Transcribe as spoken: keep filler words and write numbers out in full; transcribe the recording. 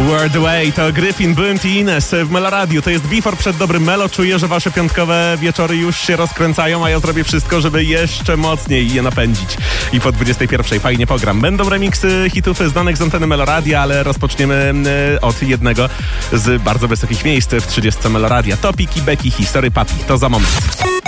World Away to Gryffin, Blunt i Ines w Meloradiu. To jest Before przed dobrym Melo. Czuję, że wasze piątkowe wieczory już się rozkręcają, a ja zrobię wszystko, żeby jeszcze mocniej je napędzić. I po dwudziestej pierwszej fajnie pogram. Będą remiksy hitów znanych z anteny Meloradia, ale rozpoczniemy od jednego z bardzo wysokich miejsc w trzydziestce Meloradia. Topik i Becky, History Papi. To za moment.